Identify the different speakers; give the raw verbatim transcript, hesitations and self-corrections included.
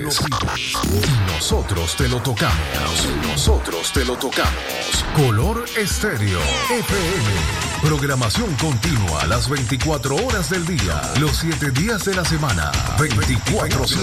Speaker 1: y nosotros te lo tocamos. Nosotros te lo tocamos. Color Estéreo F M. Programación continua a las veinticuatro horas del día, los siete días de la semana, veinticuatro siete.